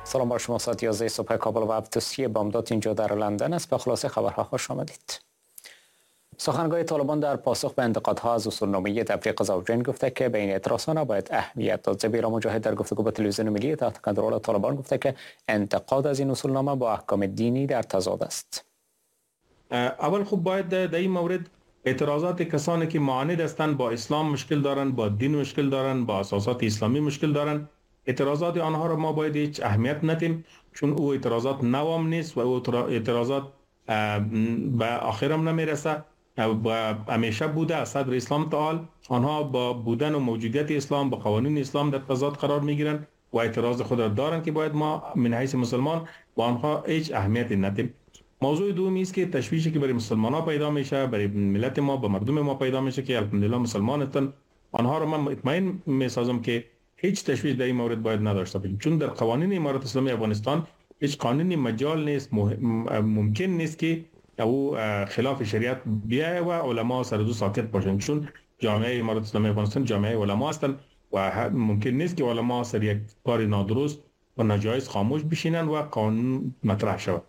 سلام بر شما. ساعت 11 صبح کابل و عبدالسی بامداد اینجا در لندن است. به خلاصه خبرها خوش آمدید. سخنگوی طالبان در پاسخ به انتقادها از اصولنامه تفریق زوجین گفته که بین اعتراضها نباید اهمیت داد. زبیرا مجاهد در گفتگو با تلویزیون ملی تحت کنترل طالبان گفته که انتقاد از این اصولنامه با احکام دینی در تضاد است. اول خوب باید در این مورد اعتراضات کسانی که معاند هستند، با اسلام مشکل دارند، با دین مشکل دارند، با اساسات اسلامی مشکل دارند، اعتراضات آنها را ما باید هیچ اهمیت ندیم، چون او اعتراضات نوام نیست و او اعتراضات به آخر هم نمیرسه و همیشه بوده از صدر اسلام تعال آنها با بودن و موجودیت اسلام با قوانین اسلام در تضاد قرار میگیرند و اعتراض خود را دارند که باید ما من حیث مسلمان با آنها هیچ اهمیتی ندیم. موضوع دومی است که تشویشی که برای مسلمان ها پیدا میشه، برای ملت ما، با مردم ما پیدا میشه که الحمدلله مسلمان هستند، آنها را من مطمئن میسازم که هیچ تشویش در این مورد باید نداشته باشیم، چون در قوانین امارت اسلامی افغانستان هیچ قانونی مجال نیست، ممکن نیست که او خلاف شریعت بیایه و علما سر دو ساکت باشند، چون جامعه امارت اسلامی افغانستان جامعه علما هستند و ممکن نیست که علما سر یک کار نادرست و ناجایز خاموش بشینند و قانون مطرح شود.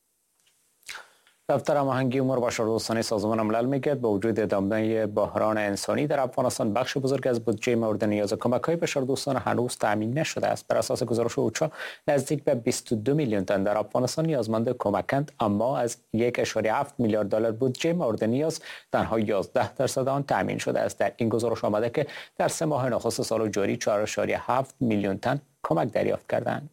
دفتر هماهنگی امور بشردوستانه سازمان ملل میگوید با وجود ادامه بحران انسانی در افغانستان بخش بزرگ از بودجه مورد نیاز کمک‌های بشردوستانه هنوز تامین نشده است. بر اساس گزارش اوچا نزدیک به 22 میلیون تن در افغانستان نیازمند کمکند، اما از 1.7 میلیارد دلار بودجه مورد نیاز تنها 11% آن تامین شده است. در این گزارش آمده که در 3 ماه نخست سال جاری 4.7 میلیون تن کمک دریافت کردند.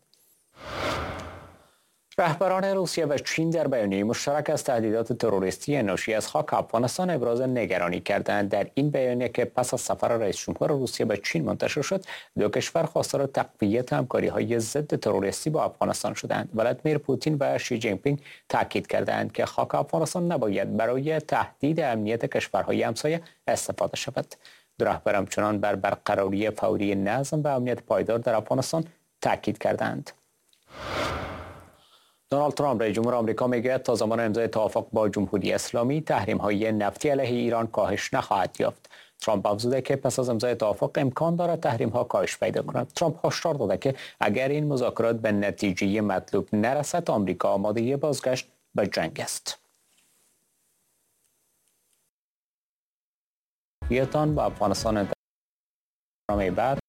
رهبران روسیه و چین در بیانیه مشترک از تهدیدات تروریستی ناشی از خاک افغانستان ابراز نگرانی کردند. در این بیانیه که پس از سفر رئیس جمهور روسیه به چین منتشر شد، دو کشور خواستار تقویت همکاری‌های ضد تروریستی با افغانستان شدند. ولادیمیر پوتین و شی جین پینگ تاکید کردند که خاک افغانستان نباید برای تهدید امنیت کشورهای همسایه استفاده شود. دو رهبر همچنان بر برقراری فوری نظم و امنیت پایدار در افغانستان تاکید کردند. دونالد ترامپ رئیس جمهور آمریکا میگوید تا زمان امضای توافق با جمهوری اسلامی تحریم‌های نفتی علیه ایران کاهش نخواهد یافت. ترامپ افزوده که پس از امضای توافق امکان دارد تحریم‌ها کاهش پیدا کند. ترامپ هشدار داده که اگر این مذاکرات به نتیجه مطلوب نرسد، آمریکا آماده بازگشت به جنگ است. با افغانستان بعد